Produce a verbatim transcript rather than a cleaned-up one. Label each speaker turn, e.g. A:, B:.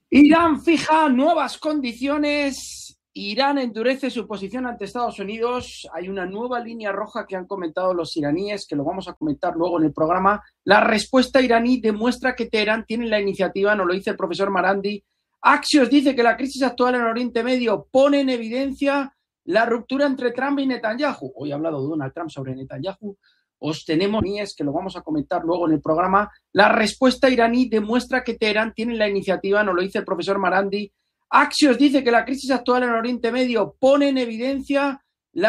A: Irán fija nuevas condiciones. Irán endurece su posición ante Estados Unidos. Hay una nueva línea roja que han comentado los iraníes, que lo vamos a comentar luego en el programa. La respuesta iraní demuestra que Teherán tiene la iniciativa, nos lo dice el profesor Marandi. Axios dice que la crisis actual en Oriente Medio pone en evidencia la ruptura entre Trump y Netanyahu. Hoy ha hablado Donald Trump sobre Netanyahu. Os tenemos que lo vamos a comentar luego en el programa. La respuesta iraní demuestra que Teherán tiene la iniciativa, nos lo dice el profesor Marandi. Axios dice que la crisis actual en Oriente Medio pone en evidencia